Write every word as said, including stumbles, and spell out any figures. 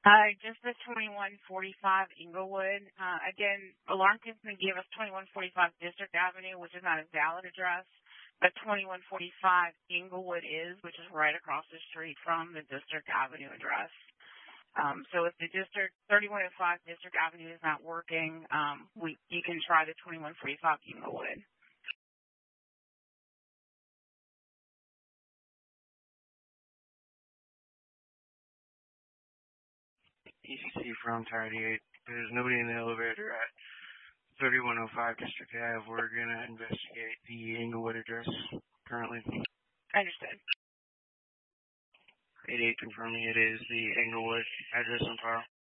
Uh, just the twenty-one forty-five Inglewood. Uh, again, Alarm Company gave us twenty-one forty-five District Avenue, which is not a valid address, but twenty-one forty-five Inglewood is, which is right across the street from the District Avenue address. Um, so if the District thirty-one oh five District Avenue is not working, um, we you can try the twenty-one forty-five Inglewood. E C C from Tower eight. There's nobody in the elevator at thirty-one oh five District Ave. We're going to investigate the Inglewood address currently. Understood. eight eight confirming it is the Inglewood address on file.